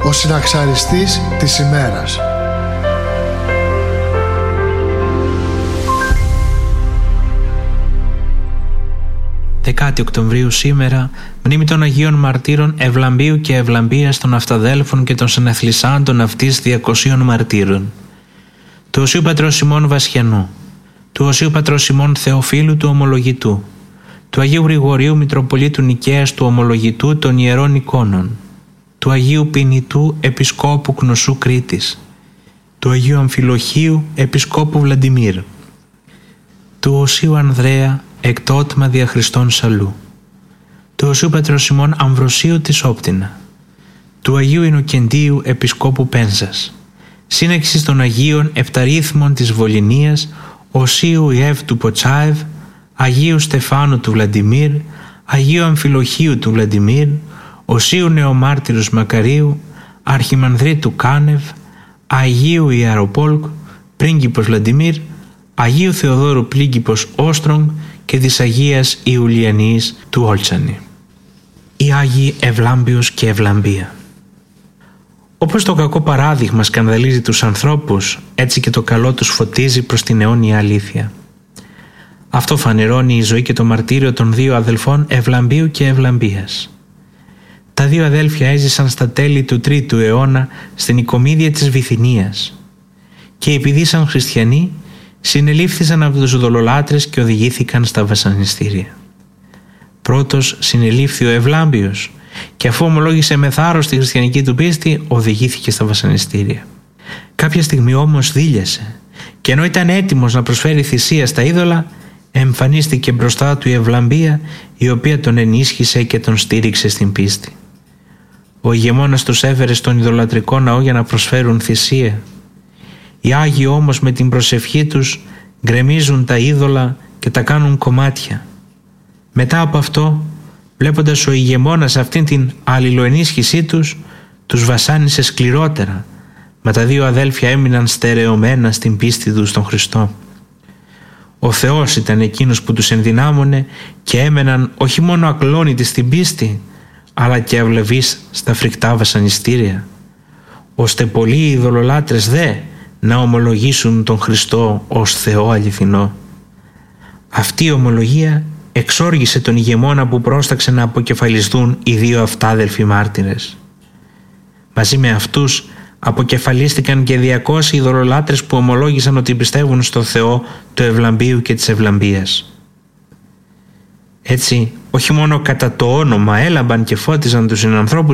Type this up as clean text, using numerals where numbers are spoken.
ο συναξαριστής της ημέρας. 10 Οκτωβρίου σήμερα, μνήμη των Αγίων Μαρτύρων Ευλαμπίου και Ευλαμπίας, των Αυταδέλφων και των συναθλισάντων αυτής 200 μαρτύρων. Του Οσίου Πατρός Σιμών Βασιανού, του Οσίου Πατρός Σιμών Θεοφίλου του Ομολογητού, του Αγίου Γρηγορίου Μητροπολίτου Νικαίας του Ομολογητού των Ιερών Εικόνων, του Αγίου Ποινητού Επισκόπου Κνωσού Κρήτης, του Αγίου Αμφιλοχίου Επισκόπου Βλαντιμίρ, του Οσίου Ανδρέα Εκτότμα δια Χριστών Σαλού, του Οσίου Πατρός Σιμών Αμβροσίου της Όπτινα, του Αγίου Ινοκεντίου Επισκόπου Πένζας, σύνεξης των Αγίων Επταρίθμων της Βολινίας, Οσίου Ιεύ του Ποτσάευ, Αγίου Στεφάνου του Βλαντιμίρ, Αγίου Αμφιλοχίου του Βλαντιμίρ, Οσίου Νεομάρτυρους Μακαρίου, Αρχιμανδρίτου Κάνευ, Αγίου Ιεροπόλκ, πρίγκιπος Βλαντιμίρ, Αγίου Θεοδόρου πρίγκιπος Όστρογγ και της Αγίας Ιουλιανής του Όλτσανη. Οι Άγιοι Ευλάμπιος και Ευλαμπία. Όπως το κακό παράδειγμα σκανδαλίζει τους ανθρώπους, έτσι και το καλό τους φωτίζει προς την αιώνια αλήθεια. Αυτό φανερώνει η ζωή και το μαρτύριο των δύο αδελφών Ευλαμπίου και Ευλαμπίας. Τα δύο αδέλφια έζησαν στα τέλη του 3ου αιώνα στην οικομίδια της Βυθινίας και επειδή σαν χριστιανοί συνελήφθησαν από τους δολολάτρες και οδηγήθηκαν στα βασανιστήρια. Πρώτος συνελήφθη ο Ευλάμπιος και αφού ομολόγησε με θάρρος τη χριστιανική του πίστη, οδηγήθηκε στα βασανιστήρια. Κάποια στιγμή όμως δίλιασε και ενώ ήταν έτοιμος να προσφέρει θυσία στα είδωλα, εμφανίστηκε μπροστά του η Ευλαμπία, η οποία τον ενίσχυσε και τον στήριξε στην πίστη. Ο ηγεμόνας τους έφερε στον ειδωλατρικό ναό για να προσφέρουν θυσία. Οι Άγιοι όμως με την προσευχή τους γκρεμίζουν τα είδωλα και τα κάνουν κομμάτια. Μετά από αυτό, βλέποντας ο ηγεμόνας αυτήν την αλληλοενίσχυσή τους, τους βασάνισε σκληρότερα, μα τα δύο αδέλφια έμειναν στερεωμένα στην πίστη τους στον Χριστό. Ο Θεός ήταν εκείνος που τους ενδυνάμωνε και έμεναν όχι μόνο ακλόνητοι στην πίστη, αλλά και αυλαβείς στα φρικτά βασανιστήρια, ώστε πολλοί ειδωλολάτρες δε να ομολογήσουν τον Χριστό ως Θεό αληθινό. Αυτή η ομολογία εξόργησε τον ηγεμόνα που πρόσταξε να αποκεφαλιστούν οι δύο αυτάδελφοι μάρτυρες. Μαζί με αυτούς αποκεφαλίστηκαν και 200 ειδωλολάτρες που ομολόγησαν ότι πιστεύουν στο Θεό του Ευλαμπίου και της Ευλαμπίας. Έτσι, όχι μόνο κατά το όνομα έλαμπαν και φώτιζαν τους συνανθρώπους